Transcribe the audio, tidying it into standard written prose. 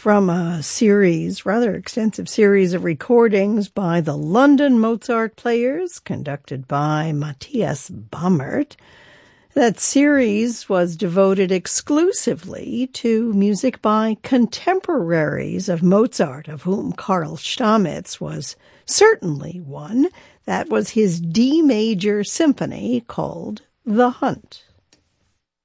from a series, rather extensive series of recordings by the London Mozart Players, conducted by Matthias Bammert. That series was devoted exclusively to music by contemporaries of Mozart, of whom Karl Stamitz was certainly one. That was his D major symphony called The Hunt.